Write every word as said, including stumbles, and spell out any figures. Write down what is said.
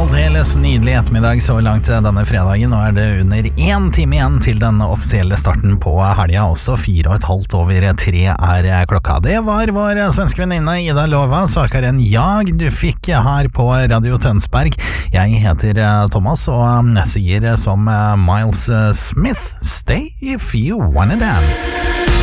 aldeles nydelig ettermiddag så langt denne fredagen. Nå er det under en time igjen til den offisielle starten på helga. Også fire og et halvt over tre er klokka. Det var vår svenske venninne Ida Lova, svakere enn jag du fikk her på Radio Tønsberg. Jeg heter Thomas og sier som Miles Smith, Stay if you wanna dance.